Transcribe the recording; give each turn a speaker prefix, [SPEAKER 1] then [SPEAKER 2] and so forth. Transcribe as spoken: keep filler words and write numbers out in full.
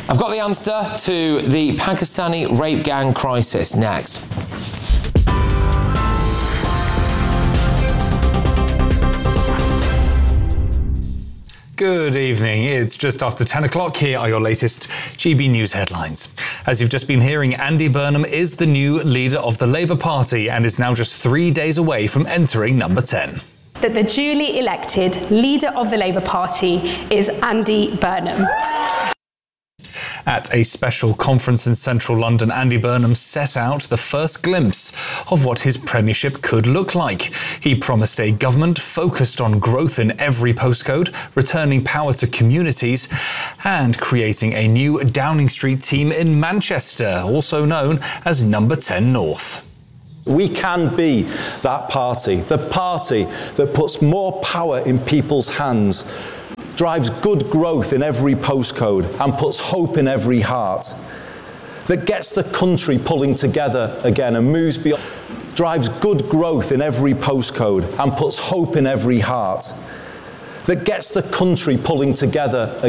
[SPEAKER 1] I've got the answer to the Pakistani rape gang crisis next.
[SPEAKER 2] Good evening. It's just after ten o'clock. Here are your latest G B News headlines. As you've just been hearing, Andy Burnham is the new leader of the Labour Party and is now just three days away from entering number ten.
[SPEAKER 3] That the duly elected leader of the Labour Party is Andy Burnham.
[SPEAKER 2] At a special conference in central London, Andy Burnham set out the first glimpse of what his premiership could look like. He promised a government focused on growth in every postcode, returning power to communities, and creating a new Downing Street team in Manchester, also known as Number ten North.
[SPEAKER 4] We can be that party, the party that puts more power in people's hands, drives good growth in every postcode and puts hope in every heart, that gets the country pulling together again and moves beyond, drives good growth in every postcode and puts hope in every heart, that gets the country pulling together again.